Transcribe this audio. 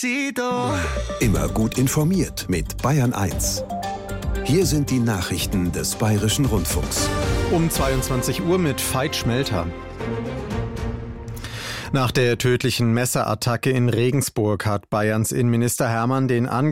Immer gut informiert mit Bayern 1. Hier sind die Nachrichten des Bayerischen Rundfunks. Um 22 Uhr mit Veit Schmelter. Nach der tödlichen Messerattacke in Regensburg hat Bayerns Innenminister Hermann den